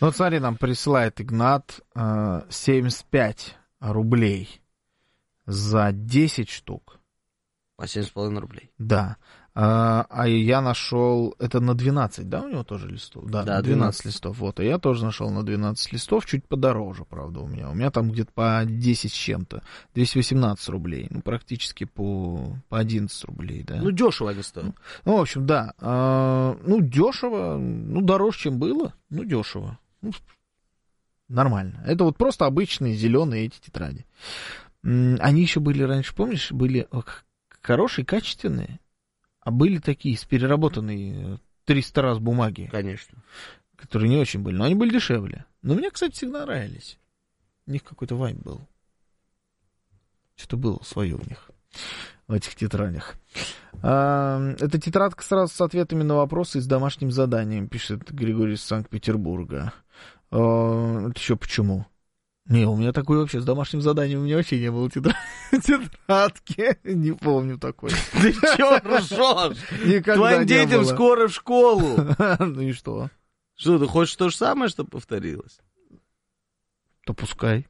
Ну, вот смотри, нам присылает Игнат 75 рублей за 10 штук. По 7,5 рублей. Да. А я нашел... Это на 12, да, у него тоже листов? Да, Да, 12 листов. Вот, и я тоже нашел на 12 листов, чуть подороже, правда, у меня. У меня там где-то по 10 с чем-то. 218 рублей. Ну, практически по 11 рублей, да. Ну, дешево они стоят. Ну, в общем, да. Ну, дешево. Ну, дороже, чем было. Ну, дешево. Ну, нормально. Это вот просто обычные зеленые эти тетради. Они еще были раньше, помнишь, были хорошие, качественные. А были такие, с переработанной 300 раз бумаги. Конечно. Которые не очень были, но они были дешевле. Но мне, кстати, всегда нравились. У них какой-то вайб был. Что-то было свое у них, в этих тетрадях. Это тетрадка сразу с ответами на вопросы и с домашним заданием, пишет Григорий из Санкт-Петербурга. Это еще почему? Не, у меня такой вообще с домашним заданием, у меня вообще не было тетрадки. Не помню такой. Ты чё ржёшь? Никогда Твоим детям было. скоро в школу. Ну и что? Что, ты хочешь то же самое, чтобы повторилось? То пускай.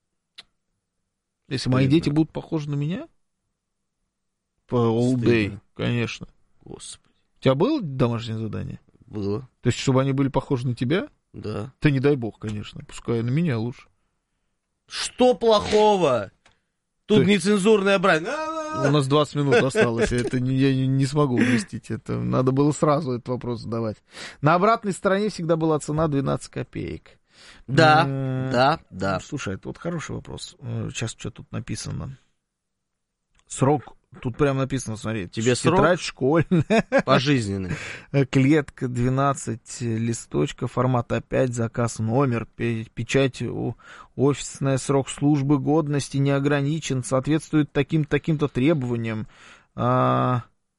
Если мои дети будут похожи на меня, по all day, конечно. Господи. У тебя было домашнее задание? Было. То есть, чтобы они были похожи на тебя? Да. Да не дай бог, конечно. Пускай на меня лучше. Что плохого? Тут нецензурная брань. У нас 20 минут осталось, это я не смогу вместить. Это надо было сразу этот вопрос задавать. На обратной стороне всегда была цена 12 копеек. Да. Слушай, это вот хороший вопрос. Сейчас что тут написано. Срок, тут прямо написано, смотри. Тебе тетрадь срок? школьная. Пожизненный. Клетка 12 листочков, формат А5, заказ номер, печать офисная, срок службы годности не ограничен, соответствует таким-то требованиям. Ну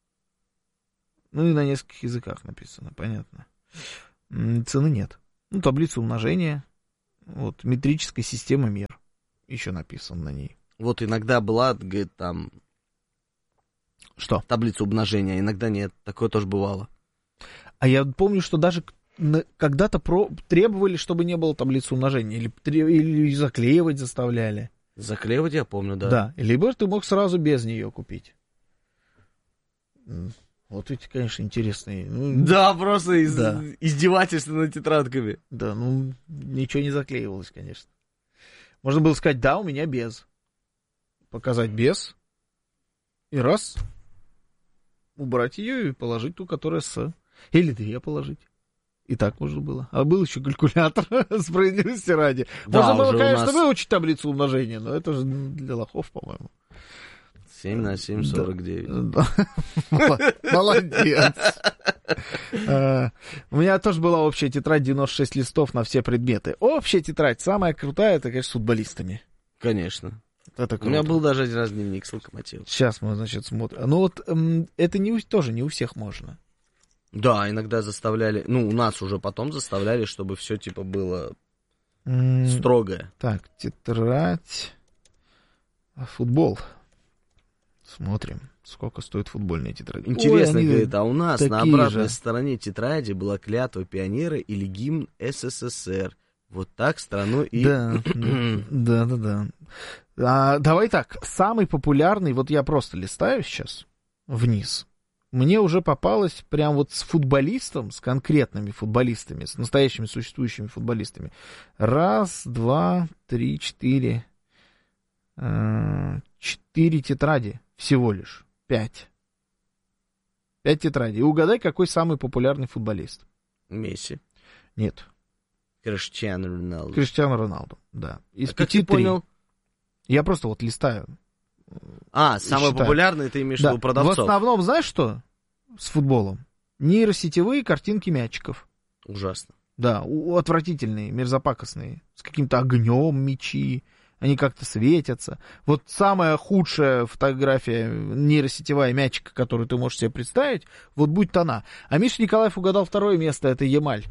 и на нескольких языках написано, понятно. Цены нет. Ну, таблица умножения, вот, метрическая система мер, еще написано на ней. Вот иногда была, говорит, там... Что? Таблица умножения, иногда нет. Такое тоже бывало. А я помню, что даже когда-то требовали, чтобы не было таблицы умножения, или заклеивать заставляли. Заклеивать я помню, да. Да, либо ты мог сразу без нее купить. Вот эти, конечно, интересные. Да, просто издевательство над тетрадками. Да, ну, ничего не заклеивалось, конечно. Можно было сказать, да, у меня без. Показать без. И раз. Убрать ее и положить ту, которая с. Или две положить. И так можно было. А был еще калькулятор, справедливости ради. Да, можно было, конечно, нас... выучить таблицу умножения, но это же для лохов, по-моему. 7 на 7, 49. Да. Молодец. У меня тоже была общая тетрадь 96 листов на все предметы. Общая тетрадь, самая крутая, это, конечно, с футболистами. Конечно. Это круто. У меня был даже один раз дневник с Локомотивом. Сейчас мы, значит, смотрим. Ну вот это тоже не у всех можно. Да, иногда заставляли, ну, у нас уже потом заставляли, чтобы все типа было строгое. Так, тетрадь, футбол. Смотрим, сколько стоит футбольная тетрадь. Интересно, говорит, а у нас на обратной же стороне тетради была клятва пионера или гимн СССР. Вот так страну и... Да. Давай так, самый популярный, вот я просто листаю сейчас вниз, мне уже попалось прям вот с футболистом, с конкретными футболистами, с настоящими существующими футболистами. 1, 2, 3, 4. 4 тетради всего лишь. 5. 5 тетрадей. И угадай, какой самый популярный футболист. Месси. Нет. Криштиану Роналду. Криштиану Роналду, да. Из 5 как ты понял? Я просто вот листаю. Самый популярный, ты имеешь в виду продавцов? В основном, знаешь что? С футболом. Нейросетевые картинки мячиков. Ужасно. Да, отвратительные, мерзопакостные. С каким-то огнем мячи. Они как-то светятся. Вот самая худшая фотография нейросетевая мячика, которую ты можешь себе представить, вот будет она. А Миша Николаев угадал 2 место, это Ямаль.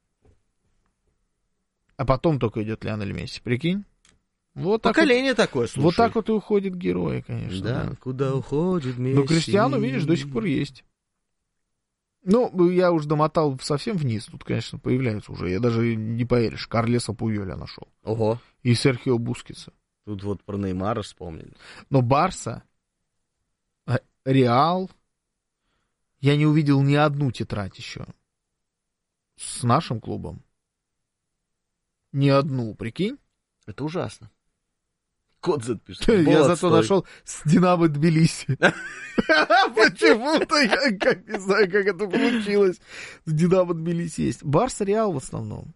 А потом только идет Лионель Месси, прикинь? Вот поколение так такое, слушай. Вот так вот и уходят герои, конечно. Да, куда уходит Месси. Но Криштиану, видишь, до сих пор есть. Ну, я уже домотал совсем вниз. Тут, конечно, появляются уже. Я даже не поверишь. Карлеса Пуйоля нашел. Ого. И Серхио Бускетса. Тут вот про Неймара вспомнили. Но Барса, Реал, я не увидел ни одну тетрадь еще с нашим клубом. Ни одну, прикинь. Это ужасно. Кот запишет. Я зато нашел с Динамо Тбилиси. Почему-то я не знаю, как это получилось. С Динамо Тбилиси есть. Барса, Реал в основном.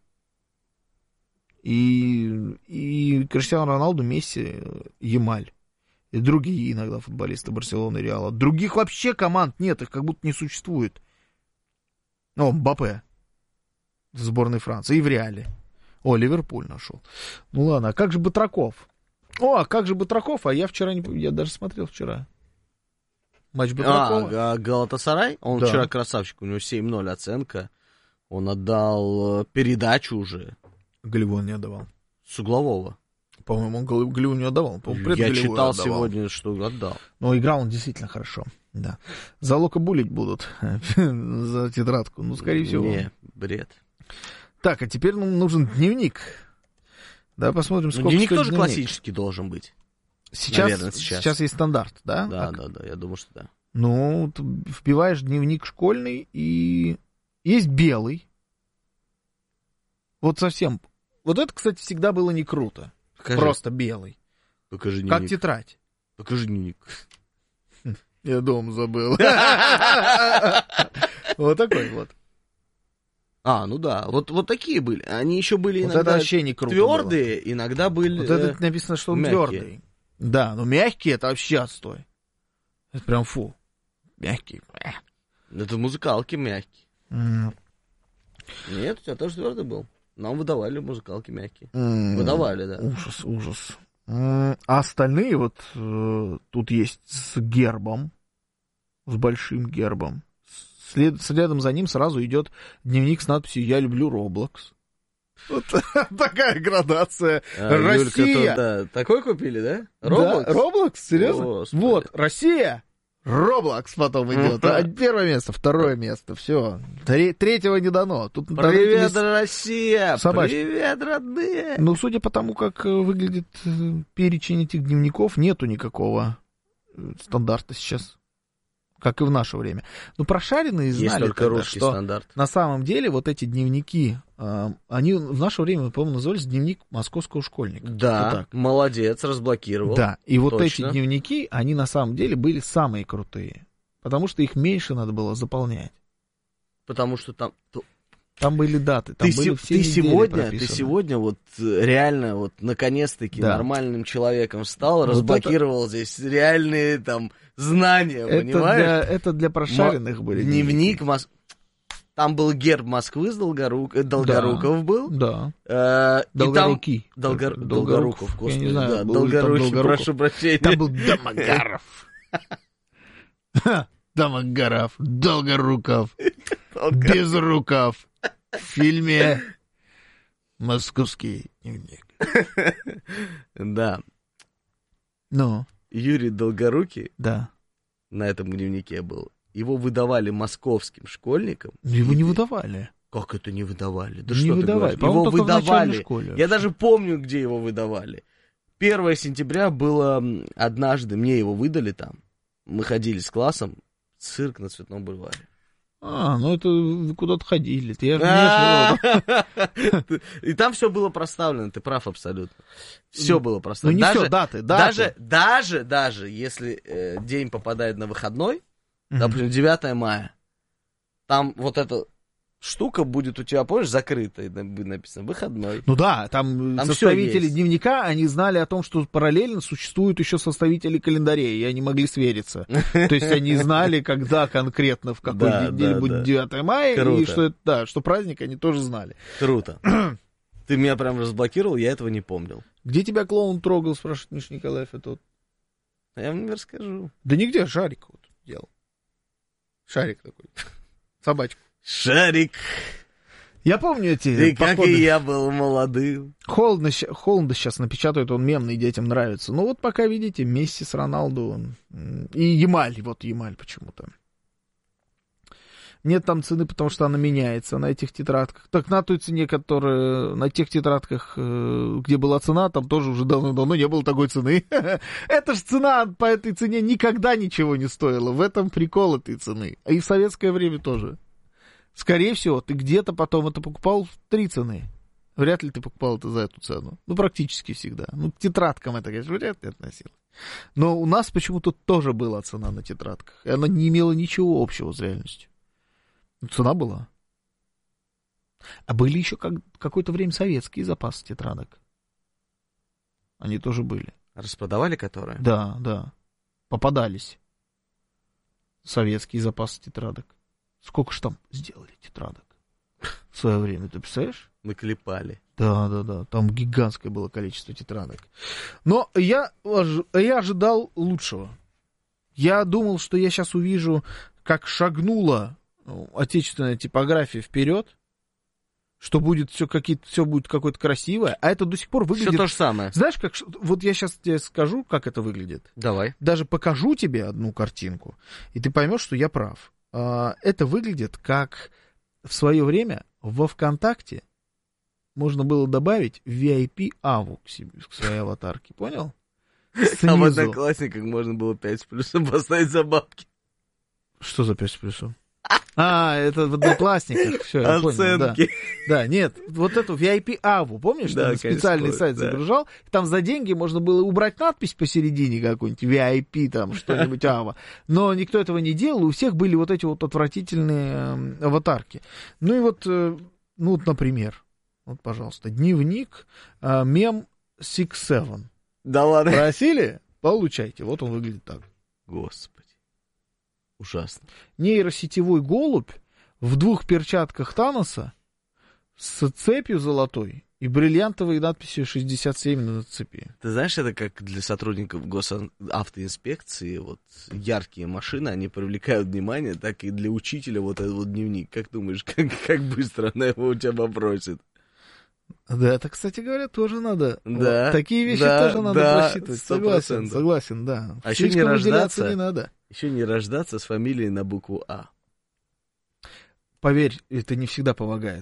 И Криштиану Роналду, Месси, Ямаль. И другие иногда футболисты Барселоны и Реала. Других вообще команд нет, их как будто не существует. О, Мбаппе в сборной Франции и в Реале. О, Ливерпуль нашел. Ну ладно, а как же Батраков? О, а как же Батраков? А я вчера не... Я даже смотрел вчера. Матч Батракова. А Галатасарай? Он Да. вчера красавчик, у него 7-0 оценка. Он отдал передачу уже. Голевой он не отдавал. С углового. По-моему, он голевой не отдавал. По-моему, Я предголевой читал отдавал. сегодня, что отдал. Но играл он действительно хорошо. Да. За Лока булить будут за тетрадку. Ну, скорее всего. Не, бред. Так, а теперь нам нужен дневник. Да, посмотрим, сколько Дневник стоит тоже дневник. классический должен быть. Наверное, сейчас. сейчас есть стандарт, да? Да, да, я думаю, что да. Ну, ты вбиваешь дневник школьный, и есть белый. Вот совсем. Вот это, кстати, всегда было не круто. Покажи. Просто белый. Покажи дневник. Как тетрадь. Покажи дневник. Я дома забыл. Вот такой вот. А, ну да, вот такие были. Они еще были Вот это иногда вообще не круто твердые, иногда были Вот это написано, что он мягкие. твердый. Да, но мягкий это вообще отстой. Это прям фу. Мягкий. Это музыкалки мягкие. М. Нет, у тебя тоже твердый был. Нам выдавали музыкалки мягкие. М. Выдавали, да. Ужас, ужас. А остальные вот тут есть с гербом, с большим гербом. Следом за ним сразу идет дневник с надписью «Я люблю Роблокс». Вот такая градация. Юлька, Россия. да. Такой купили, да? Да, Роблокс, серьезно? Господи. Вот, Россия. Роблокс потом идет. Первое место, второе место, все. Третьего не дано. Тут Привет, Россия! собачки. Привет, родные! Ну, судя по тому, как выглядит перечень этих дневников, нету никакого стандарта сейчас, как и в наше время. Ну, прошаренные Есть знали только тогда, русский что стандарт. на самом деле вот эти дневники, они в наше время, по-моему, назывались дневник московского школьника. Да, Вот так. молодец, разблокировал. Да, и вот Точно. эти дневники, они на самом деле были самые крутые, потому что их меньше надо было заполнять. Потому что там... Там были даты, там были все ты недели прописаны. сегодня вот реально вот наконец-таки Да. нормальным человеком стал, Вот разблокировал здесь реальные там знания, понимаешь? Это для прошаренных были Дневник Там был герб Москвы с Долгоруков был. Да. И там... Долгорукий. Долгоруков, господи. Я не знаю, да, был ли там Долгорукий, Долгоруков. прошу прощения. Там был Домогаров. Домогаров, Долгоруков, Безруков. В фильме «Московский дневник». Да. Ну, Юрий Долгорукий да. на этом дневнике был. Его выдавали московским школьникам. Его не выдавали. Как это не выдавали? Да Не что выдавали. ты говоришь? Его По-моему, только в начальной выдавали. школе Я вообще. даже помню, где его выдавали. 1 сентября было однажды, мне его выдали там. Мы ходили с классом, цирк на Цветном бульваре. Ну это вы куда-то ходили. Я же И там все было проставлено, ты прав абсолютно. Все было Ну проставлено. не все, даты. Даже если день попадает на выходной, например, 9 мая, там вот эта штука будет у тебя, помнишь, закрытая, будет написано «выходной». Ну да, там Там составители всё есть. дневника, они знали о том, что параллельно существуют еще составители календарей, и они могли свериться. То есть они знали, когда конкретно, в какой Да, день да, будет да. 9 мая, Круто. и что это, да, что праздник они тоже знали. Круто. Ты меня прям разблокировал, я этого не помнил. Где тебя клоун трогал, спрашивает Миша Николаев, это вот. Я вам не расскажу. Да нигде, шарик вот делал. Шарик такой. Собачку. Шарик, Я помню эти ты как походы. и я был молодым. Холодно сейчас напечатают, он мемный, детям нравится. Ну вот пока, видите, Месси с Роналду и Ямаль, вот Ямаль почему-то. Нет там цены, потому что она меняется на этих тетрадках. Так на той цене, которая на тех тетрадках, где была цена, там тоже уже давно не было такой цены. Это ж цена по этой цене никогда ничего не стоила. В этом прикол этой цены. И в советское время тоже. Скорее всего, ты где-то потом это покупал в 3 цены. Вряд ли ты покупал это за эту цену. Ну, практически всегда. Ну, к тетрадкам это, конечно, вряд ли относилось. Но у нас почему-то тоже была цена на тетрадках. И она не имела ничего общего с реальностью. Цена была. А были еще какое-то время советские запасы тетрадок. Они тоже были. Распродавали которые? Да. Попадались. Советские запасы тетрадок. Сколько ж там сделали тетрадок в свое время, ты представляешь? Наклепали. Да. Там гигантское было количество тетрадок. Но я ожидал лучшего. Я думал, что я сейчас увижу, как шагнула отечественная типография вперед, что будет все будет какое-то красивое, а это до сих пор выглядит... Все то же самое. Знаешь, как... Вот я сейчас тебе скажу, как это выглядит. Давай. Даже покажу тебе одну картинку, и ты поймешь, что я прав. Это выглядит как в свое время во ВКонтакте можно было добавить VIP-аву к своей аватарке, понял? Снизу. А в Одноклассниках можно было 5 с плюсом поставить за бабки. Что за 5 с плюсом? Это в Одноклассниках. Все, я понял, да, нет, вот эту VIP-аву, помнишь, да, ты специальный сайт загружал, там за деньги можно было убрать надпись посередине какую-нибудь, VIP, там, что-нибудь ава, но никто этого не делал, у всех были вот эти вот отвратительные аватарки. Ну и вот, например, вот, пожалуйста, дневник мем 6-7. Да ладно. Просили? Получайте, вот он выглядит так. Господи. Ужасно. Нейросетевой голубь в 2 перчатках Таноса с цепью золотой и бриллиантовой надписью 67 на цепи. Ты знаешь, это как для сотрудников госавтоинспекции, вот яркие машины, они привлекают внимание, так и для учителя вот этот вот дневник. Как думаешь, как быстро она его у тебя попросит? Да, это, кстати говоря, тоже надо. Да, вот, такие вещи тоже надо просчитывать. 100%. Согласен, да. А еще не рождаться, не надо. Еще не рождаться с фамилией на букву А. Поверь, это не всегда помогает.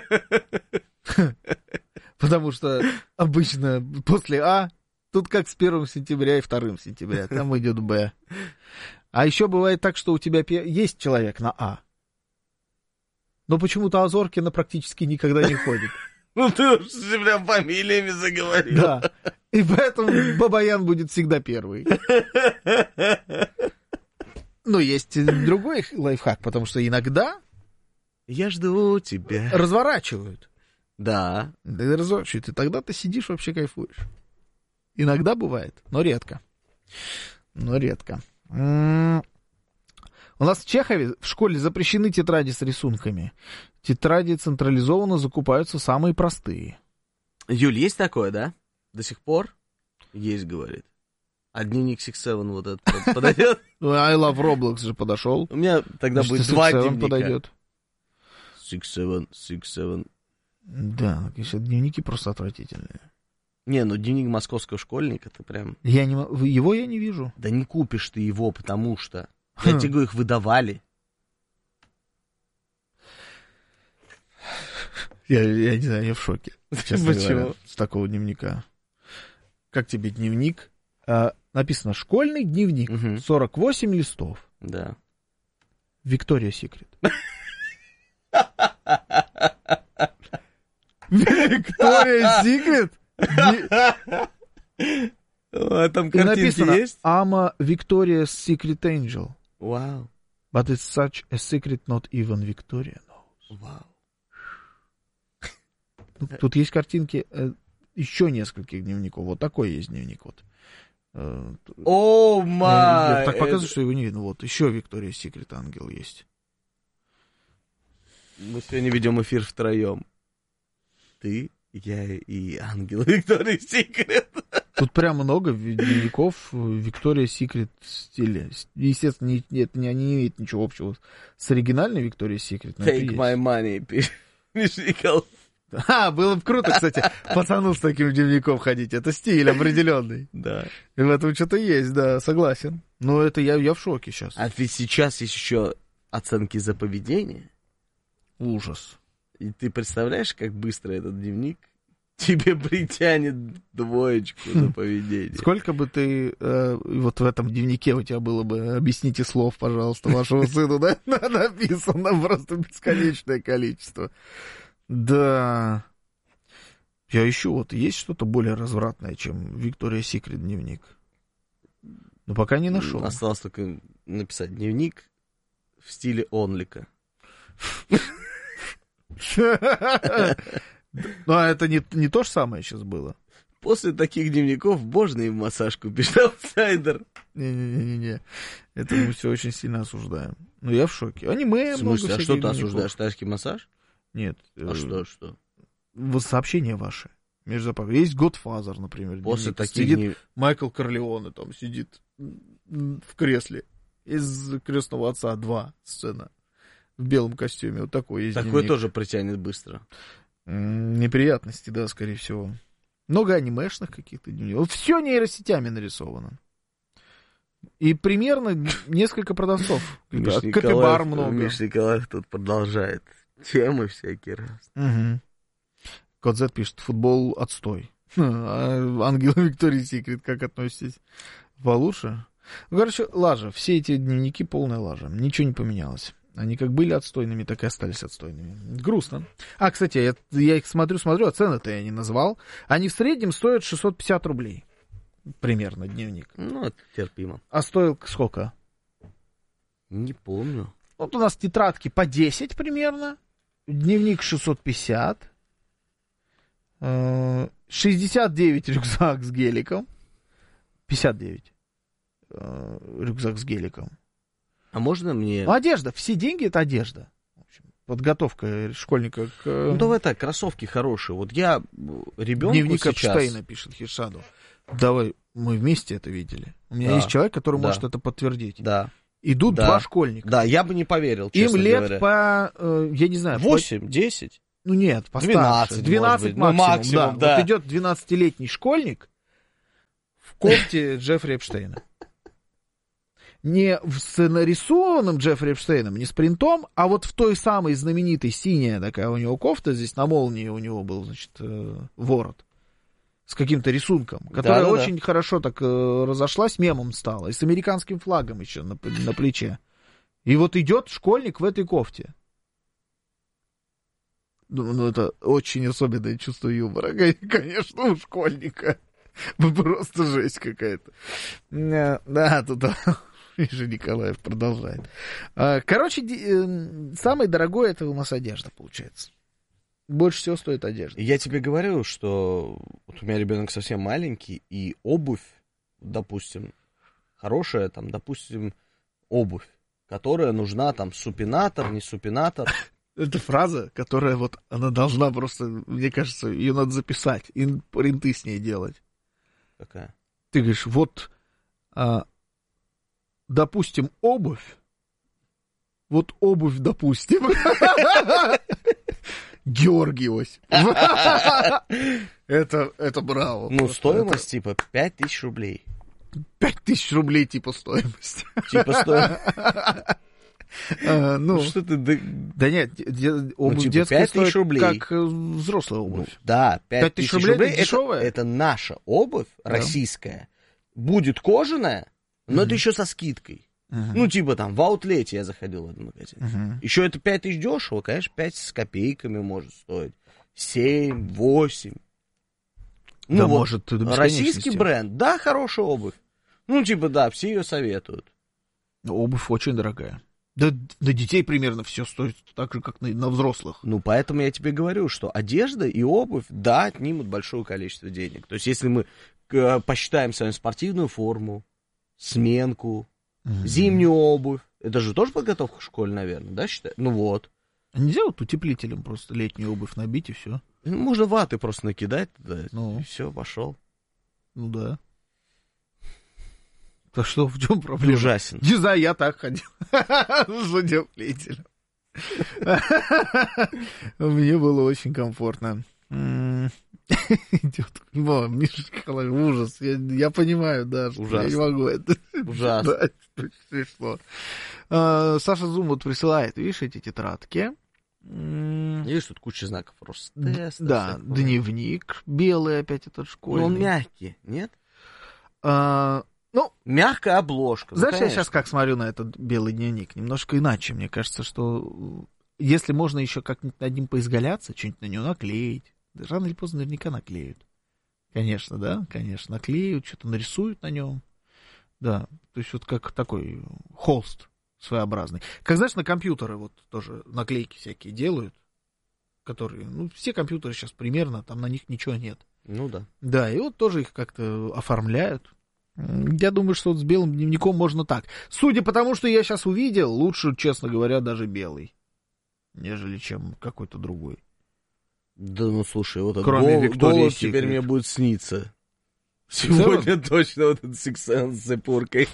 Потому что обычно после А, тут как с 1 сентября и 2 сентября, там идет Б. А еще бывает так, что у тебя есть человек на А, но почему-то Азоркина практически никогда не ходит. Ну ты уж прям фамилиями заговорил. Да, и поэтому Бабаян будет всегда первый. Но есть другой лайфхак, потому что иногда... Я жду тебя. Разворачивают. Да. Разворачивают, и тогда ты сидишь, вообще кайфуешь. Иногда бывает, но редко. У нас в Чехове в школе запрещены тетради с рисунками. Тетради централизованно закупаются самые простые. Юль, есть такое, да? До сих пор? Есть, говорит. А дневник 6-7 вот этот подойдет? Ну, I Love Roblox же подошел. У меня тогда будет 2 дневника. Подойдет. 6-7. Да, конечно, дневники просто отвратительные. Не, ну дневник московского школьника, это прям... Его я не вижу. Да не купишь ты его, потому что... Я тебе говорю, их выдавали. Я не знаю, я в шоке. Честно Почему? говоря, с такого дневника. Как тебе дневник? Написано «Школьный дневник». 48 листов. Да. Виктория Секрет. Виктория Секрет? А там И картинки написано есть? I'm a Victoria's Secret Angel. Вау. But it's such a secret not even Victoria knows. Вау. Тут есть картинки еще нескольких дневников. Вот такой есть дневник. Вот. О, май! Так показывает, что его не видно. Вот, еще Виктория Секрет Ангел есть. Мы сегодня ведем эфир втроем. Ты, я и ангел Виктория Секрет. Тут прям много дневников Виктория Секрет стиля. Естественно, это не имеет ничего общего с оригинальной Виктория Секрет. Take my money, Мишников. Было бы круто, кстати, пацану с таким дневником ходить. Это стиль определенный. Да. И в этом что-то есть, да, согласен. Но это я в шоке сейчас. А ведь сейчас есть еще оценки за поведение. Ужас. И ты представляешь, как быстро этот дневник тебе притянет 2 за поведение. Сколько бы ты вот в этом дневнике у тебя было бы, объясните слов, пожалуйста, вашего сына, да? Написано просто бесконечное количество. Да. Я ищу, вот есть что-то более развратное, чем Victoria's Secret дневник? Но пока не нашел. Осталось только написать дневник в стиле Онлика. Ну, а это не то же самое сейчас было. После таких дневников можно и в массажку пишет аутсайдер. Не-не-не-не. Это мы все очень сильно осуждаем. Ну, я в шоке. Аниме В много смысле, а всяких что ты дневников. осуждаешь? Тайский массаж? Нет. А что? Вот сообщения ваши. Между собой. Есть Godfather, например. После дневник. таких Сидит Майкл Корлеоне, там сидит в кресле. Из «Крестного отца» 2 сцена. В белом костюме. Вот такой есть Такой дневник. тоже притянет быстро. Неприятности, да, скорее всего. Много анимешных каких-то дневников. Все нейросетями нарисовано. И примерно несколько продавцов. Капибар много. Миш Николаев тут продолжает. Темы всякие раз. Угу. Код Z пишет, футбол отстой. А Ангела Виктория Секрет, как относитесь? Получше? Ну, короче, лажа. Все эти дневники полная лажа. Ничего не поменялось. Они как были отстойными, так и остались отстойными. Грустно. А, кстати, я их смотрю, а цены-то я не назвал. Они в среднем стоят 650 рублей. Примерно дневник. Ну, это терпимо. А стоил сколько? Не помню. Вот у нас тетрадки по 10 примерно. Дневник 650. 69 рюкзак с геликом. 59 рюкзак с геликом. А можно мне... Ну, одежда. Все деньги — это одежда. В общем, подготовка школьника к... Ну, давай так, кроссовки хорошие. Вот я ребенку Дневник сейчас... Эпштейна, пишет Хишаду. Давай, мы вместе это видели. У меня Да. есть человек, который Да. может это подтвердить. Да. Идут Да. 2 школьника. Да, я бы не поверил, Им честно лет говоря. по, я не знаю... 8, 10? Ну нет, постарше. 12, 12 может быть. Ну, максимум, максимум, да. Вот идет 12-летний школьник в кофте Джеффри Эпштейна. Не с нарисованным Джеффри Эпштейном, не с принтом, а вот в той самой знаменитой синяя такая у него кофта, здесь на молнии у него был, значит, ворот с каким-то рисунком, которая Да-да-да. очень хорошо так разошлась, мемом стала, и с американским флагом еще на плече. И вот идет школьник в этой кофте. Ну, это очень особенное чувство юмора, конечно, у школьника. Просто жесть какая-то. Да, тут Миша Николаев продолжает. Короче, самое дорогое — это у нас одежда, получается. Больше всего стоит одежда. Я тебе говорю, что вот у меня ребенок совсем маленький, и обувь, допустим, хорошая, там, допустим, обувь, которая нужна, там, супинатор, не супинатор. Это фраза, которая вот, она должна просто, мне кажется, ее надо записать, и принты с ней делать. Какая? Ты говоришь, вот, допустим, обувь. Вот обувь, допустим. Георгиевось. Это браво. Ну, стоимость, типа, 5000 рублей. 5000 рублей, типа, стоимость. Типа, стоимость. Ну, Что ты... да нет, обувь типа, детская 5000 стоит рублей. как взрослая обувь. Да, 5000 5000 рублей рублей. это дешевая? Это наша обувь, российская. Будет кожаная, но это еще со скидкой. Ну, типа там, в аутлете я заходил в этот магазин. Еще это 5000 дешево, конечно, 5 с копейками может стоить. 7, 8. Ну, Да, вот, может, до бесконечности. российский бренд, да, хорошая обувь. Ну, типа, да, все ее советуют. Обувь очень дорогая. Да, на детей примерно все стоит так же, как на взрослых. Ну, поэтому я тебе говорю, что одежда и обувь, да, отнимут большое количество денег. То есть, если мы посчитаем с вами спортивную форму, сменку, зимнюю обувь, это же тоже подготовка к школе, наверное, да, считай? Ну вот. А нельзя вот утеплителем просто летнюю обувь набить и все? Можно ваты просто накидать туда, Ну. и все, пошел. Ну да. Так что, в чем проблема? Ужасен. Не знаю, я так ходил. С утеплителем. Мне было очень комфортно. Идет. Миша Николаевич, ужас. Я понимаю, да, что я не могу это. Ужасно. Да, смешно. Саша Зум вот присылает, видишь, эти тетрадки. Видишь, тут куча знаков роста. Да, дневник белый опять этот школьный. Но он мягкий, нет? Ну, мягкая обложка. Знаешь, я сейчас как смотрю на этот белый дневник, немножко иначе. Мне кажется, что если можно еще как-нибудь над ним поизгаляться, что-нибудь на него наклеить. Да, рано или поздно наверняка наклеют. Конечно, да, конечно, наклеют, что-то нарисуют на нем. Да, то есть вот как такой холст своеобразный. Как, знаешь, на компьютеры вот тоже наклейки всякие делают, которые, ну, все компьютеры сейчас примерно, там на них ничего нет. Ну да. Да, и вот тоже их как-то оформляют. Я думаю, что вот с белым дневником можно так. Судя по тому, что я сейчас увидел, лучше, честно говоря, даже белый, нежели чем какой-то другой. Да ну слушай, вот кроме этот голод теперь мне будет сниться. Сегодня точно вот этот Six Sense с цепуркой.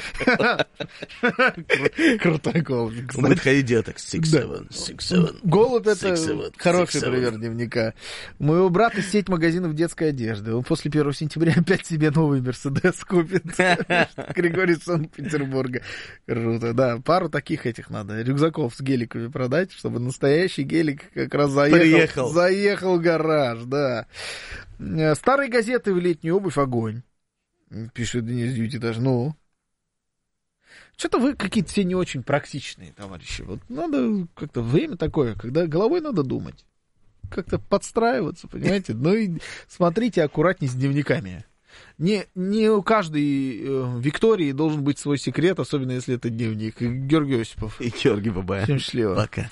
Крутой голод. Он будет ходить где-то так, 6-7. Голод — это хороший пример дневника. У моего брата сеть магазинов детской одежды. Он после 1 сентября опять себе новый Мерседес купит. Григорий из Санкт-Петербурга. Круто, да. Пару таких этих надо. Рюкзаков с геликами продать, чтобы настоящий гелик как раз заехал в гараж, да. Старые газеты в летнюю обувь — огонь. Пишет Денис Дьюти даже. Ну, что-то вы какие-то все не очень практичные, товарищи. Вот надо как-то время такое, когда головой надо думать. Как-то подстраиваться, понимаете? Ну и смотрите аккуратней с дневниками. Не у каждой Виктории должен быть свой секрет, особенно если это дневник. Георгий Осипов. И Георгий Бабая. Всем счастливо. Пока.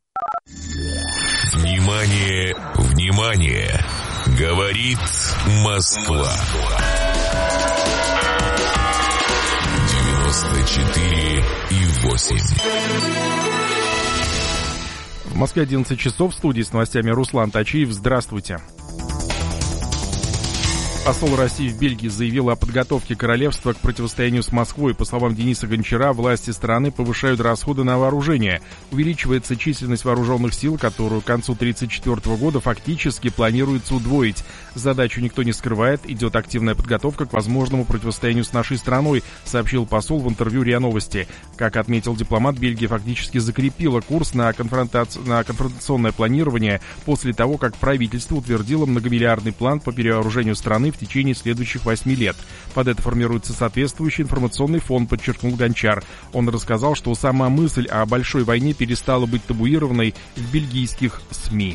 Внимание, внимание! Говорит Москва. 94,8. В Москве 11 часов, в студии с новостями Руслан Тачиев. Здравствуйте. Посол России в Бельгии заявил о подготовке королевства к противостоянию с Москвой. По словам Дениса Гончара, власти страны повышают расходы на вооружение. Увеличивается численность вооруженных сил, которую к концу 1934 года фактически планируется удвоить. Задачу никто не скрывает, идет активная подготовка к возможному противостоянию с нашей страной, сообщил посол в интервью РИА Новости. Как отметил дипломат, Бельгия фактически закрепила курс на конфронтационное планирование после того, как правительство утвердило многомиллиардный план по перевооружению страны в течение следующих 8 лет. Под это формируется соответствующий информационный фон, подчеркнул Гончар. Он рассказал, что сама мысль о большой войне перестала быть табуированной в бельгийских СМИ.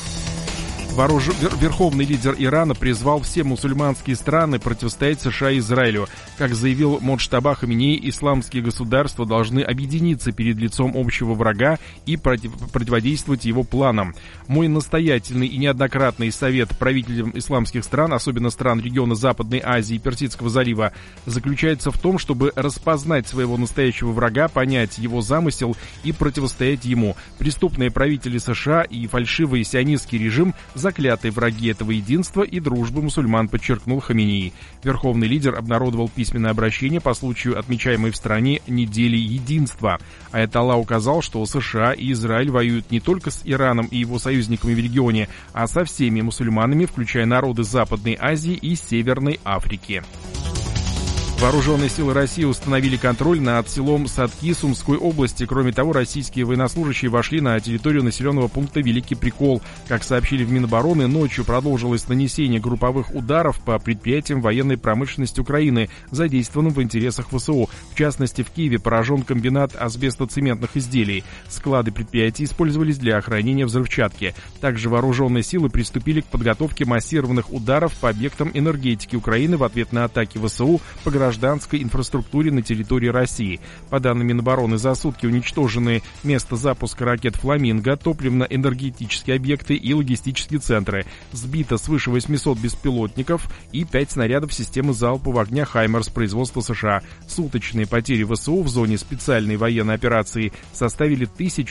Верховный лидер Ирана призвал все мусульманские страны противостоять США и Израилю. Как заявил Моджтаба Хаминеи, исламские государства должны объединиться перед лицом общего врага и противодействовать его планам. Мой настоятельный и неоднократный совет правителям исламских стран, особенно стран региона Западной Азии и Персидского залива, заключается в том, чтобы распознать своего настоящего врага, понять его замысел и противостоять ему. Преступные правители США и фальшивый сионистский режим – заклятые враги этого единства и дружбы мусульман, подчеркнул Хаминеи. Верховный лидер обнародовал письменное обращение по случаю отмечаемой в стране недели единства. Аятолла указал, что США и Израиль воюют не только с Ираном и его союзниками в регионе, а со всеми мусульманами, включая народы Западной Азии и Северной Африки. Вооруженные силы России установили контроль над селом Садки Сумской области. Кроме того, российские военнослужащие вошли на территорию населенного пункта Великий Прикол. Как сообщили в Минобороны, ночью продолжилось нанесение групповых ударов по предприятиям военной промышленности Украины, задействованным в интересах ВСУ. В частности, в Киеве поражен комбинат асбестоцементных изделий. Склады предприятий использовались для хранения взрывчатки. Также вооруженные силы приступили к подготовке массированных ударов по объектам энергетики Украины в ответ на атаки ВСУ по гражданской инфраструктуре на территории России. По данным Минобороны, за сутки уничтожены место запуска ракет «Фламинго», топливно-энергетические объекты и логистические центры. Сбито свыше 800 беспилотников и 5 снарядов системы залпового огня «Хаймерс» производства США. Суточные потери ВСУ в зоне специальной военной операции составили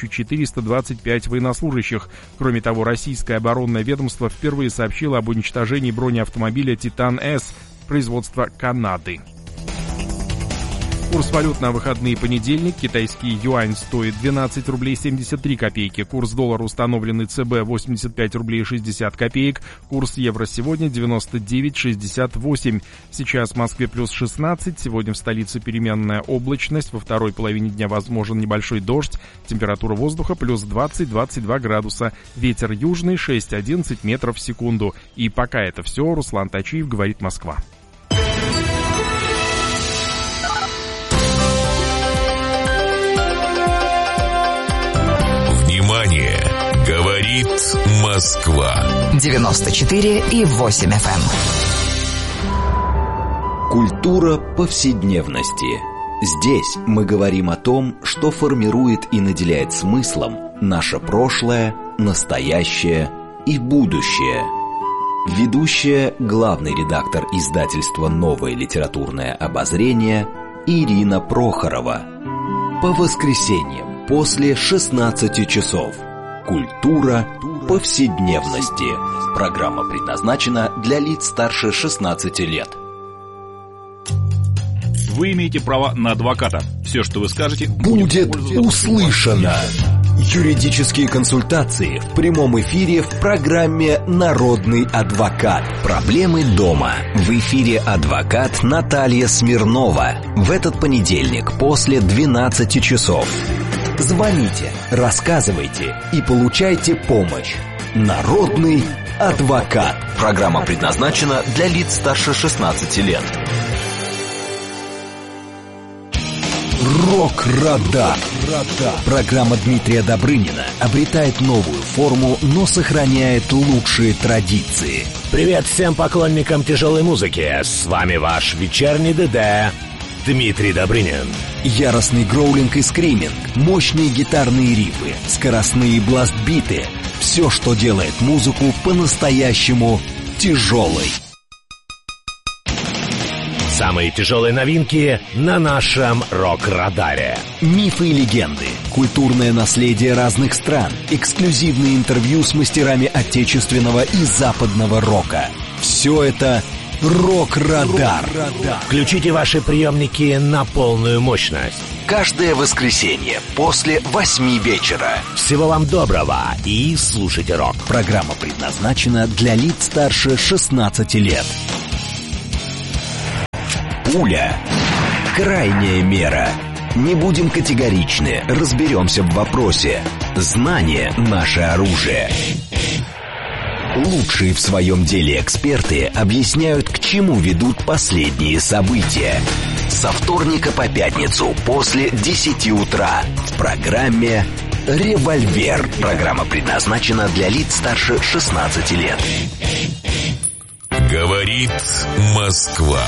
1425 военнослужащих. Кроме того, российское оборонное ведомство впервые сообщило об уничтожении бронеавтомобиля «Титан-С» производства Канады. Курс валют на выходные: понедельник. Китайский юань стоит 12 рублей 73 копейки. Курс доллара, установленный ЦБ, 85 рублей 60 копеек. Курс евро сегодня 99,68. Сейчас в Москве плюс 16. Сегодня в столице переменная облачность. Во второй половине дня возможен небольшой дождь. Температура воздуха плюс 20-22 градуса. Ветер южный 6-11 метров в секунду. И пока это все. Руслан Тачиев, говорит Москва. Внимание! Говорит Москва. 94,8 FM. Культура повседневности. Здесь мы говорим о том, что формирует и наделяет смыслом наше прошлое, настоящее и будущее. Ведущая, главный редактор издательства «Новое литературное обозрение» Ирина Прохорова. По воскресеньям после 16 часов. Культура повседневности. Программа предназначена для лиц старше 16 лет. Вы имеете право на адвоката. Все, что вы скажете, будет услышано. Юридические консультации в прямом эфире в программе «Народный адвокат». Проблемы дома. В эфире адвокат Наталья Смирнова. В этот понедельник после 12 часов. Звоните, рассказывайте и получайте помощь. Народный адвокат. Программа предназначена для лиц старше 16 лет. Рок-радар. Программа Дмитрия Добрынина обретает новую форму, но сохраняет лучшие традиции. Привет всем поклонникам тяжелой музыки. С вами ваш вечерний ДД Дмитрий Добрынин. Яростный гроулинг и скриминг, мощные гитарные рифы, скоростные бласт-биты. Все, что делает музыку по-настоящему тяжелой. Самые тяжелые новинки на нашем рок-радаре. Мифы и легенды, культурное наследие разных стран, эксклюзивные интервью с мастерами отечественного и западного рока. Все это Рок-радар. Включите ваши приемники на полную мощность. Каждое воскресенье после 8 вечера. Всего вам доброго и слушайте рок. Программа предназначена для лиц старше 16 лет. Пуля. Крайняя мера. Не будем категоричны, разберемся в вопросе. Знание – наше оружие. Лучшие в своем деле эксперты объясняют, к чему ведут последние события. Со вторника по пятницу после 10 утра в программе «Револьвер». Программа предназначена для лиц старше 16 лет. Говорит Москва.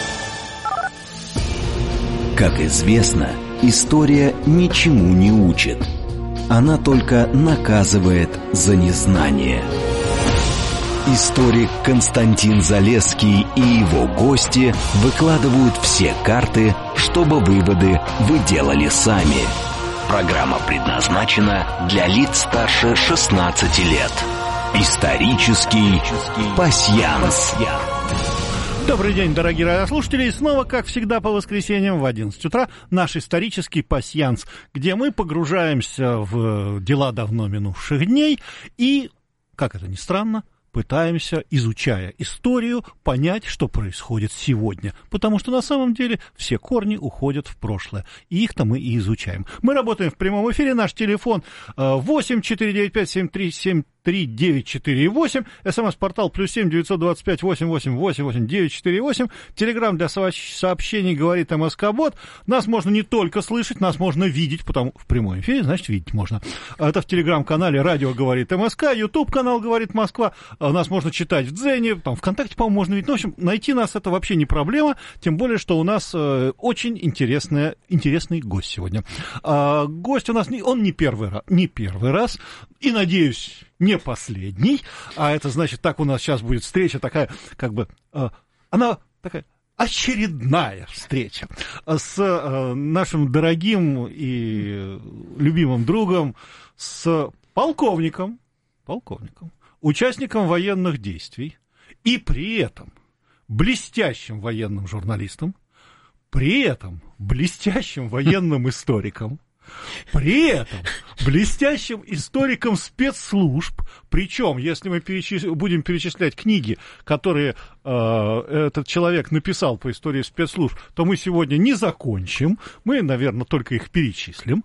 Как известно, история ничему не учит. Она только наказывает за незнание. Историк Константин Залесский и его гости выкладывают все карты, чтобы выводы вы делали сами. Программа предназначена для лиц старше 16 лет. Исторический пасьянс. Добрый день, дорогие радиослушатели. И снова, как всегда, по воскресеньям в 11 утра наш исторический пасьянс, где мы погружаемся в дела давно минувших дней и, как это ни странно, пытаемся, изучая историю, понять, что происходит сегодня. Потому что на самом деле все корни уходят в прошлое. И их-то мы и изучаем. Мы работаем в прямом эфире. Наш телефон 8-495-737-3948. СМС-портал +7 925 88 88 948. Телеграм для сообщений говорит МСК-бот. Нас можно не только слышать, нас можно видеть, потому в прямом эфире, значит, видеть можно. Это в телеграм-канале «Радио говорит МСК», YouTube-канал «Говорит Москва». Нас можно читать в Дзене, там ВКонтакте, по-моему, можно видеть. Ну, в общем, найти нас это вообще не проблема, тем более, что у нас очень интересный гость сегодня. Гость у нас, он не первый раз, и, надеюсь, не последний. А это значит, так у нас сейчас будет встреча такая, как бы, она такая очередная встреча с нашим дорогим и любимым другом, с полковником, участником военных действий и при этом блестящим военным журналистом, при этом блестящим военным историком, при этом блестящим историком спецслужб, причем, если мы будем перечислять книги, которые этот человек написал по истории спецслужб, то мы сегодня не закончим, мы, наверное, только их перечислим.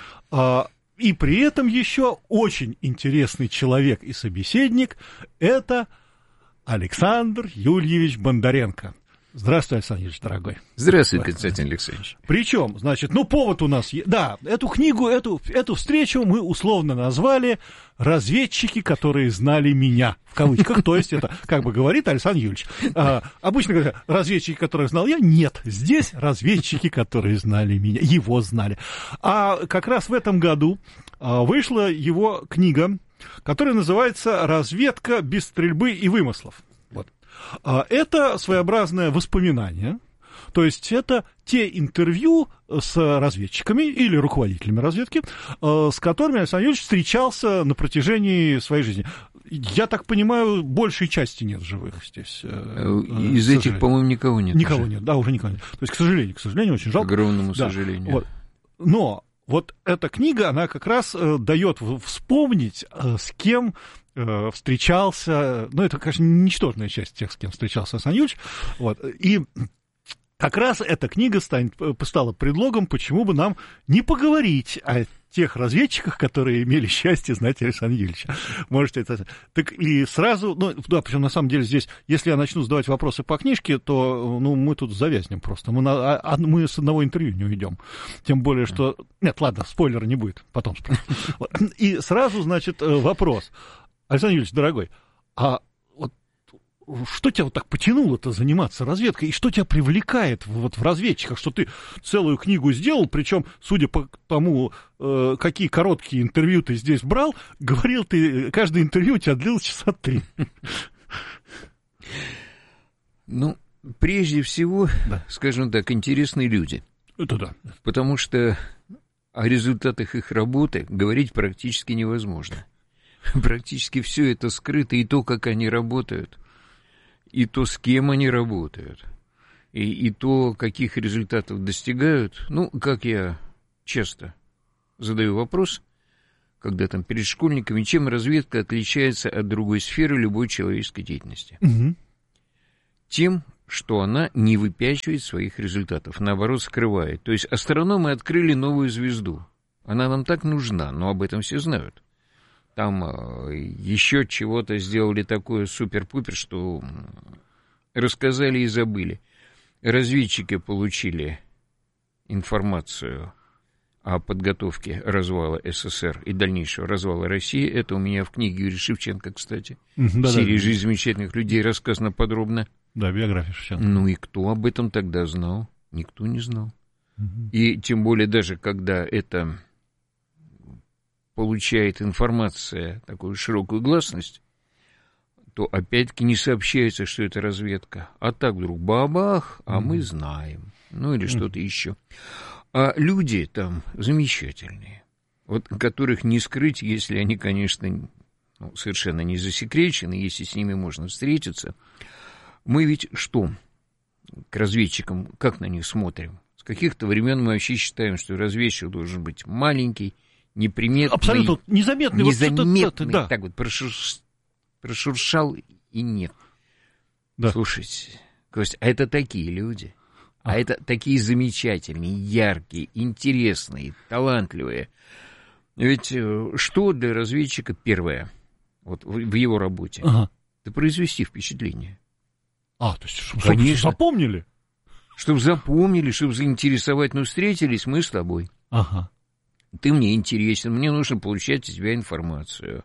И при этом еще очень интересный человек и собеседник – это Александр Юльевич Бондаренко. Здравствуй, Александр Юрьевич, дорогой. Здравствуй, Константин Алексеевич. Причем, значит, повод у нас... Да, эту книгу, эту встречу мы условно назвали «Разведчики, которые знали меня», в кавычках, то есть это, как бы говорит Александр Юрьевич. Обычно говорят, разведчики, которых знал я, нет, здесь разведчики, которые знали меня, его знали. А как раз в этом году вышла его книга, которая называется «Разведка без стрельбы и вымыслов». Вот. Это своеобразное воспоминание, то есть это те интервью с разведчиками или руководителями разведки, с которыми Александр Юрьевич встречался на протяжении своей жизни. Я так понимаю, большей части нет живых здесь. Из этих, по-моему, никого нет. Никого уже нет, да, уже никого нет. То есть, к сожалению, очень жалко. К огромному сожалению. Вот. Но вот эта книга, она как раз дает вспомнить, с кем встречался, это, конечно, ничтожная часть тех, с кем встречался Александр Юрьевич, вот, и как раз эта книга стала предлогом, почему бы нам не поговорить о тех разведчиках, которые имели счастье знать Александра Юрьевича. Можете это... Так и сразу, причем на самом деле здесь, если я начну задавать вопросы по книжке, то, мы тут завязнем просто. Мы с одного интервью не уйдем. Тем более, что... Нет, ладно, спойлера не будет, потом спрошу. И сразу, значит, вопрос. Александр Юрьевич, дорогой, а вот что тебя вот так потянуло-то заниматься разведкой, и что тебя привлекает в разведчиках, что ты целую книгу сделал, причем, судя по тому, какие короткие интервью ты здесь брал, говорил ты, каждое интервью у тебя длилось часа 3. Прежде всего, скажем так, интересные люди. Это да. Потому что о результатах их работы говорить практически невозможно. Практически все это скрыто, и то, как они работают, и то, с кем они работают, и то, каких результатов достигают. Как я часто задаю вопрос, когда там перед школьниками, чем разведка отличается от другой сферы любой человеческой деятельности? Угу. Тем, что она не выпячивает своих результатов, наоборот, скрывает. То есть астрономы открыли новую звезду. Она нам так нужна, но об этом все знают. Там еще чего-то сделали такое супер-пупер, что рассказали и забыли. Разведчики получили информацию о подготовке развала СССР и дальнейшего развала России. Это у меня в книге Юрия Шевченко, кстати. В серии «Жизнь замечательных людей» рассказано подробно. Да, биография Шевченко. И кто об этом тогда знал? Никто не знал. И тем более даже когда это... получает информация, такую широкую гласность, то опять-таки не сообщается, что это разведка. А так вдруг бабах, а мы знаем. Или что-то еще. А люди там замечательные, которых не скрыть, если они, конечно, совершенно не засекречены, если с ними можно встретиться. Мы ведь что? К разведчикам, как на них смотрим? С каких-то времен мы вообще считаем, что разведчик должен быть маленький, неприметный, абсолютно незаметный, да. Так прошуршал и нет. Да. Слушайте, Кость, а это такие люди, а это такие замечательные, яркие, интересные, талантливые. Ведь что для разведчика первое, в его работе? Это произвести впечатление. То есть, чтобы запомнили? Чтобы запомнили, чтобы заинтересовать. Встретились мы с тобой. Ты мне интересен, мне нужно получать от тебя информацию.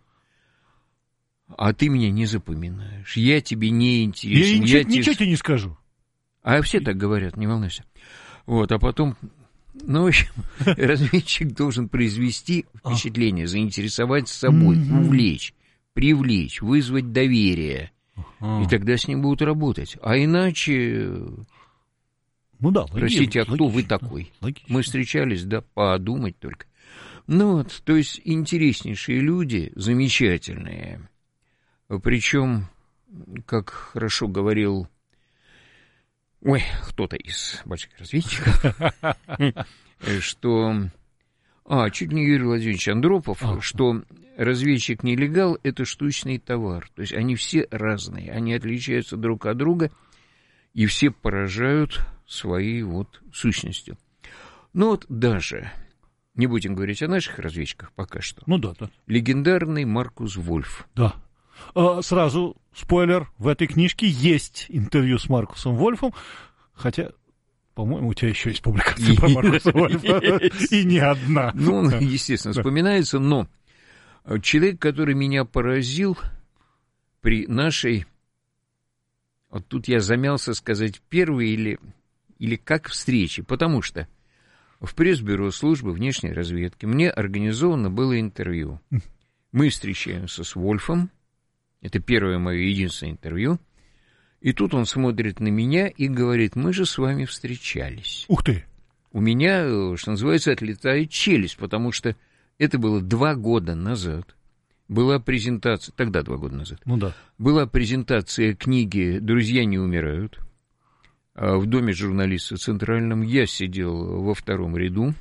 А ты меня не запоминаешь. Я тебе не интересен. Я ничего тебе не скажу. А все так говорят, не волнуйся. А потом, в общем, разведчик должен произвести впечатление, заинтересовать собой, увлечь, привлечь, вызвать доверие. И тогда с ним будут работать. А иначе... Простите, кто вы такой? Логично. Мы встречались, подумать только. То есть интереснейшие люди, замечательные. Причем, как хорошо говорил ой, кто-то из больших разведчиков, что... чуть не Юрий Владимирович Андропов, что разведчик-нелегал — это штучный товар. То есть они все разные, они отличаются друг от друга, и все поражают своей вот сущностью. Но вот даже, не будем говорить о наших разведчиках пока что. Ну да. Легендарный Маркус Вольф. Да. Сразу спойлер, в этой книжке есть интервью с Маркусом Вольфом, хотя... По-моему, у тебя еще есть публикация про Маркуса Вольфа, и не одна. Ну, он, естественно, вспоминается, но человек, который меня поразил при нашей... Вот тут я замялся сказать первой или как встрече, потому что в пресс-бюро службы внешней разведки мне организовано было интервью. Мы встречаемся с Вольфом, это первое мое единственное интервью, и тут он смотрит на меня и говорит: мы же с вами встречались. Ух ты! У меня, что называется, отлетает челюсть, потому что это было 2 года назад. Была презентация, тогда 2 года назад. Ну да. Была презентация книги «Друзья не умирают» в доме журналиста центральном. Я сидел во 2-м ряду,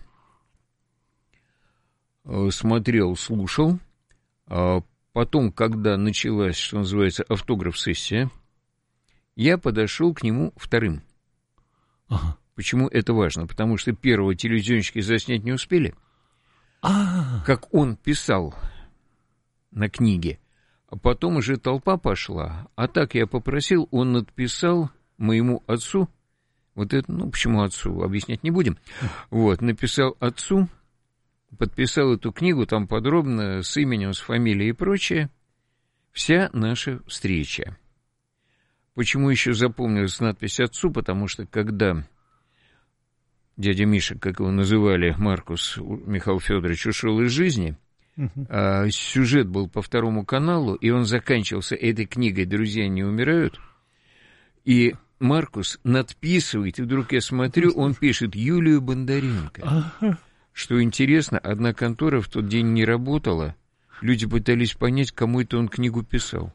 смотрел, слушал. Потом, когда началась, что называется, автограф-сессия, я подошел к нему 2-м. Ага. Почему это важно? Потому что первого телевизионщики заснять не успели. Как он писал на книге. А потом уже толпа пошла. А так я попросил, он написал моему отцу, вот это, ну, почему отцу, объяснять не будем. Вот, написал отцу, подписал эту книгу, там подробно, с именем, с фамилией и прочее. Вся наша встреча. Почему еще запомнилась надпись отцу? Потому что когда дядя Миша, как его называли, Маркус Михаил Федорович, ушел из жизни, сюжет был по 2-му каналу, и он заканчивался этой книгой «Друзья не умирают», и Маркус надписывает, и вдруг я смотрю, он пишет Юлию Бондаренко. Что интересно, одна контора в тот день не работала, люди пытались понять, кому это он книгу писал.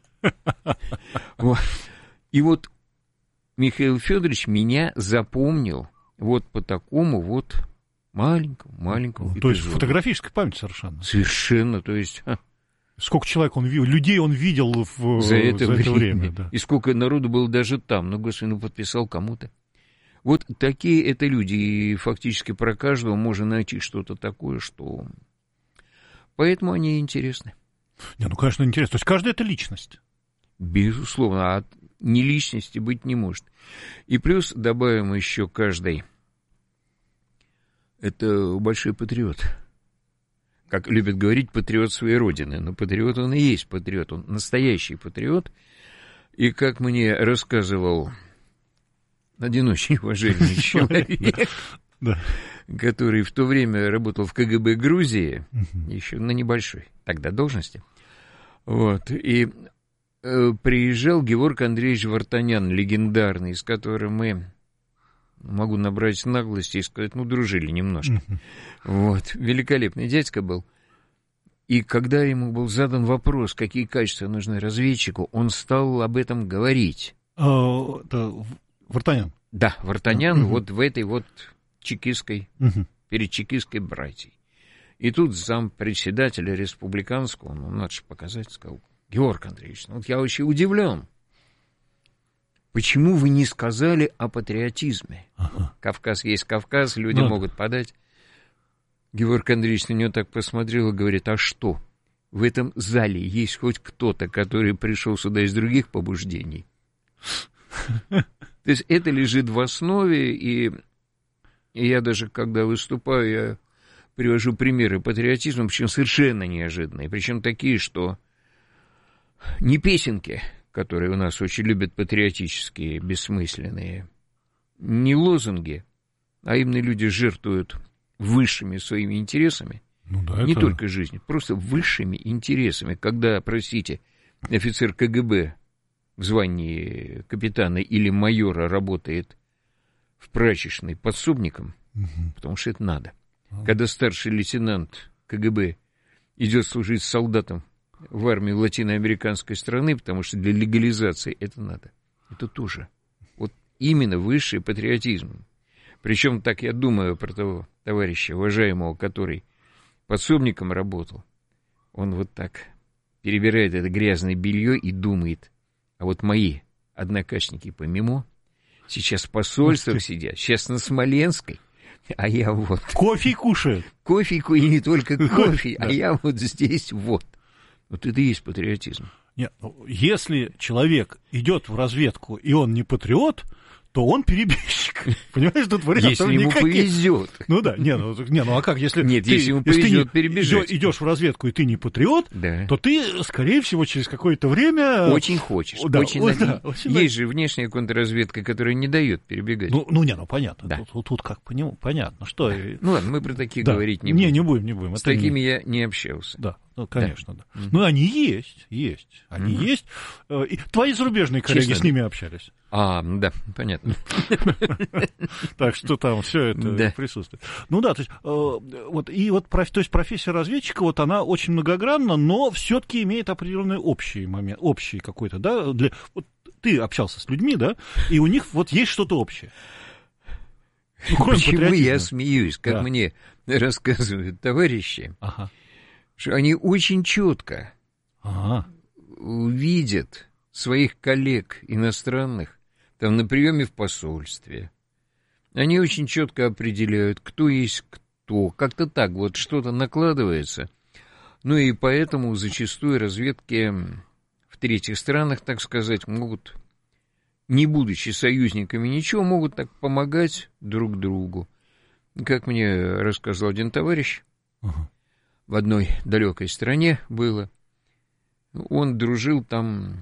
И вот Михаил Федорович меня запомнил вот по такому вот маленькому эпизоду. То есть фотографическая память совершенно. Совершенно, то есть... Сколько человек он видел, людей он видел за это время. Да. И сколько народу было даже там. Ну, господи, подписал кому-то. Вот такие это люди. И фактически про каждого можно найти что-то такое, что... Поэтому они интересны. Не, ну, конечно, интересно. То есть каждая это личность. Безусловно. А ни личности быть не может. И плюс добавим еще каждый. Это большой патриот. Как любят говорить, патриот своей родины. Но патриот он и есть патриот. Он настоящий патриот. И как мне рассказывал один очень уважаемый человек, который в то время работал в КГБ Грузии, еще на небольшой тогда должности, вот, и приезжал Георг Андреевич Вартанян, легендарный, с которым мы, могу набрать наглости и сказать, ну, дружили немножко. Вот, великолепный дядька был. И когда ему был задан вопрос, какие качества нужны разведчику, он стал об этом говорить. Вартанян? Да, Вартанян вот в этой вот чекистской, перед чекистской братьей. И тут зампредседателя республиканского, ну, надо же показать, сказал: Георг Андреевич, ну, вот я очень удивлен. Почему вы не сказали о патриотизме? Кавказ есть Кавказ, люди могут подать. Георг Андреевич на него так посмотрел и говорит: а что, в этом зале есть хоть кто-то, который пришел сюда из других побуждений? То есть это лежит в основе, и я даже, когда выступаю, я привожу примеры патриотизма, причем совершенно неожиданные, причем такие, что не песенки, которые у нас очень любят патриотические, бессмысленные, не лозунги, а именно люди жертвуют высшими своими интересами, не только жизнью, просто высшими интересами. Когда, простите, офицер КГБ в звании капитана или майора работает в прачечной подсобником, потому что это надо. Когда старший лейтенант КГБ идет служить солдатом в армии латиноамериканской страны, потому что для легализации это надо. Это тоже. Вот именно высший патриотизм. Причем так я думаю про того товарища, уважаемого, который подсобником работал. Он вот так перебирает это грязное белье и думает, а вот мои однокашники по МИМО сейчас в посольствах сидят, сейчас на Смоленской, а я вот... Кофе кушают. Кофе, и не только кофе, а я вот здесь вот. Вот это и есть патриотизм. Нет, если человек идет в разведку, и он не патриот, то он перебежчик. Понимаешь, тут вариантов если ему никаких. повезет. Ну да, ну а как, если Нет, ты, если ему повезет перебежать. Идешь в разведку, и ты не патриот, да, то ты, скорее всего, через какое-то время... Очень хочешь, да, очень есть же внешняя контрразведка, которая не дает перебегать. Ну понятно, да. Тут как понятно, что... Ну ладно, мы про таких говорить не будем. Не будем. С такими я не общался. Да. Ну, конечно, да. Ну, они есть. Они есть. И твои зарубежные коллеги с ними общались. Да, понятно. Так что там все это присутствует. Ну да, то есть профессия разведчика, вот она очень многогранна, но все-таки имеет определенный общий момент, общий какой-то, да, вот ты общался с людьми, да, и у них вот есть что-то общее. Почему я смеюсь, как мне рассказывают товарищи, что они очень четко видят своих коллег иностранных там на приеме в посольстве. Они очень четко определяют, кто есть кто. Как-то так вот что-то накладывается. Ну и поэтому зачастую разведки в третьих странах, так сказать, могут, не будучи союзниками ничего, могут так помогать друг другу. Как мне рассказал один товарищ, в одной далекой стране было, он дружил там,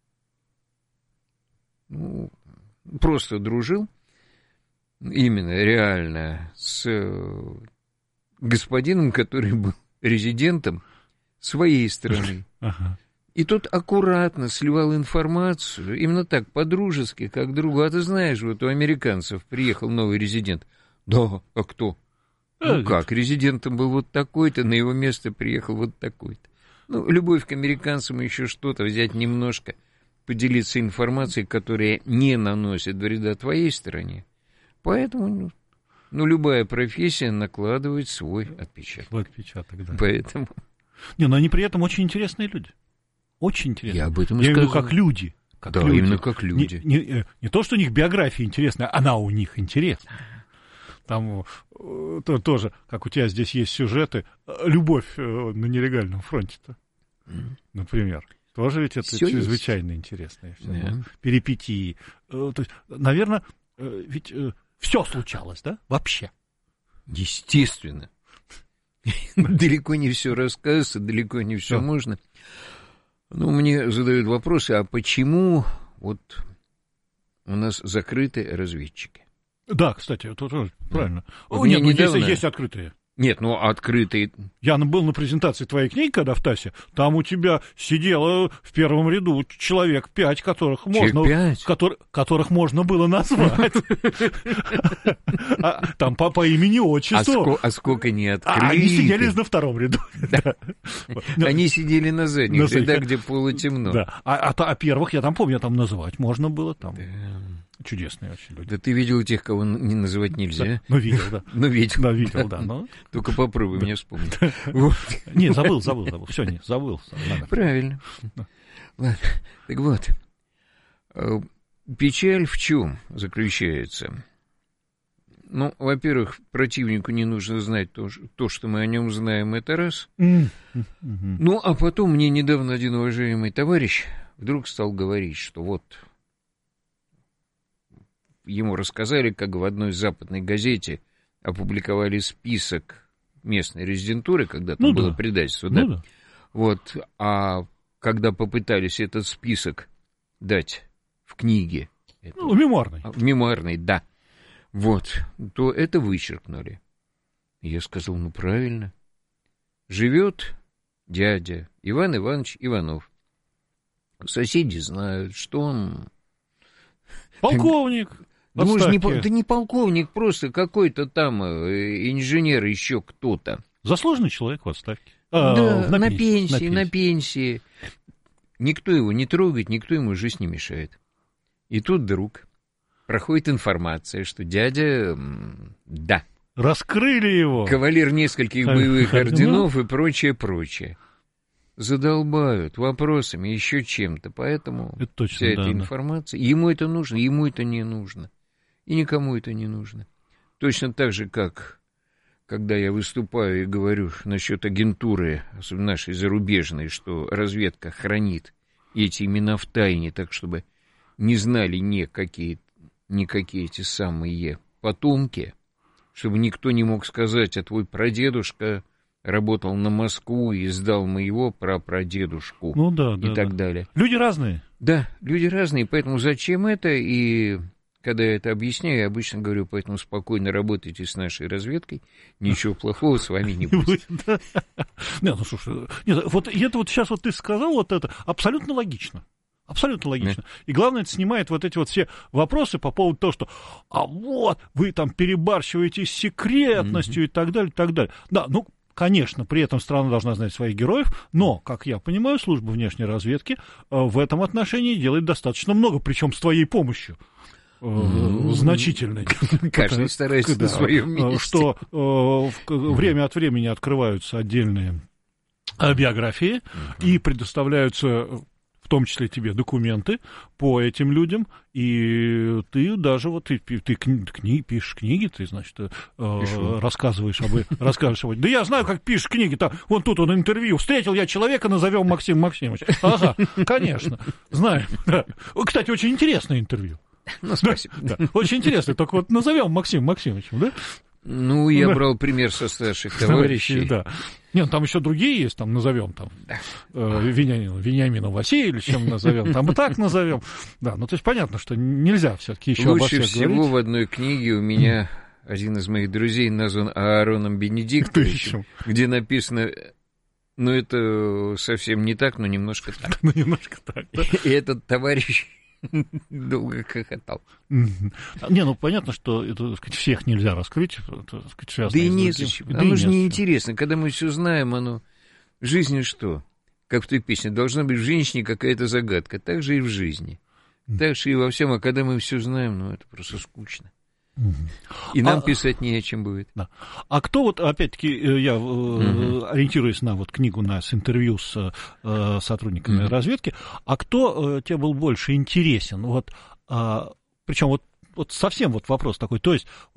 просто дружил, именно реально, с господином, который был резидентом своей страны. И тот аккуратно сливал информацию, именно так, по-дружески, как другу. А ты знаешь, вот у американцев приехал новый резидент. Да, а кто? Ну как, резидентом был вот такой-то, на его место приехал вот такой-то. Ну, любовь к американцам, еще что-то, взять немножко, поделиться информацией, которая не наносит вреда твоей стороне. Поэтому, любая профессия накладывает свой отпечаток. Свой отпечаток, да. Поэтому... но они при этом очень интересные люди. Очень интересные. Я об этом и сказал. Я имею в виду, как люди. Да, люди. Именно как люди. Не то, что у них биография интересная, она у них интересна. Там тоже, как у тебя здесь есть сюжеты, любовь на нелегальном фронте-то, например. Тоже ведь это всё чрезвычайно интересное. Перипетии. То есть, наверное, ведь все случалось, да? Вообще. Естественно. Далеко не все рассказывается, далеко не все можно. Ну, мне задают вопросы, а почему вот у нас закрыты разведчики? Да, кстати, это тоже правильно. Вот Нет, недавно... есть открытые. Нет, открытые. Я был на презентации твоей книги, когда в ТАССе, там у тебя сидело в первом ряду человек 5, которых можно было назвать. Там по имени, отчеству. А сколько не открыли? Они сидели на втором ряду. Они сидели на задних рядах, где полутемно. Да. А первых, я там помню, там называть можно было. Там. Чудесные очень люди. Да ты видел тех, кого не называть нельзя? Да, ну, видел, да. Ну, видел. Да, видел, да. Но... Только попробуй мне вспомнить. Не, забыл. Все, не, забыл. Правильно. Ладно. Так вот, печаль в чем заключается? Ну, во-первых, противнику не нужно знать то, что мы о нем знаем, это раз. Ну, а потом мне недавно один уважаемый товарищ вдруг стал говорить, что вот... Ему рассказали, как в одной западной газете опубликовали список местной резидентуры, когда там было предательство, да? Да. Вот, а когда попытались этот список дать в книге... мемуарный. В мемуарный, да. Вот, то это вычеркнули. Я сказал, правильно. Живет дядя Иван Иванович Иванов. Соседи знают, что он... Полковник. Да не полковник, просто какой-то там инженер, еще кто-то. Заслуженный человек в отставке. Да, на пенсии. Никто его не трогает, никто ему жизнь не мешает. И тут вдруг проходит информация, что дядя, да, раскрыли его. Кавалер нескольких боевых орденов и прочее. Задолбают вопросами, еще чем-то. Поэтому это точно, вся эта информация, ему это нужно, ему это не нужно. И никому это не нужно. Точно так же, как когда я выступаю и говорю насчет агентуры, особенно нашей зарубежной, что разведка хранит эти имена в тайне, так чтобы не знали никакие эти самые потомки, чтобы никто не мог сказать, а твой прадедушка работал на Москву и сдал моего прапрадедушку, и так далее. Люди разные. Да, люди разные, поэтому зачем это? И когда я это объясняю, я обычно говорю, поэтому спокойно работайте с нашей разведкой, ничего плохого с вами не будет. Нет, ну слушай, вот это вот сейчас вот ты сказал, вот это абсолютно логично. Абсолютно логично. И главное, это снимает вот эти вот все вопросы по поводу того, что а вот, вы там перебарщиваете с секретностью и так далее, и так далее. Да, ну, конечно, при этом страна должна знать своих героев, но, как я понимаю, служба внешней разведки в этом отношении делает достаточно много, причем с твоей помощью. Значительной. Каждый старается на своем месте. Что время от времени открываются отдельные биографии и предоставляются, в том числе тебе, документы по этим людям, и ты даже вот ты пишешь книги, ты, значит, рассказываешь об этом. Да я знаю, как пишешь книги, там, вон тут он интервью, встретил я человека, назовем Максим Максимович. Ага, конечно, знаю. Кстати, очень интересное интервью. Ну, спасибо. Да. Очень интересно, только вот назовем Максим Максимовичем, да? Ну, я брал пример со старших товарищей. Да. Нет, там еще другие есть, там назовем там Вениамина Васильевичем назовем, там и так назовем. Да, ну то есть понятно, что нельзя все-таки еще обо всех всего говорить. В одной книге у меня один из моих друзей назван Аароном Бенедиктовичем, где написано, ну это совсем не так, но немножко так. Ну немножко так, да? И этот товарищ долго хохотал. Не, ну понятно, что это, так сказать, всех нельзя раскрыть. Это, так сказать, да и незачем. Оно же неинтересно. Когда мы все знаем, оно... В жизни что? Как в той песне, должна быть в женщине какая-то загадка. Так же и в жизни. Так же и во всем. А когда мы все знаем, ну это просто скучно. И нам писать не о чем будет. Да. А кто вот, опять-таки, я ориентируюсь на вот книгу, с интервью с сотрудниками разведки, а кто тебе был больше интересен? Вот, причем вот совсем вот вопрос такой, то есть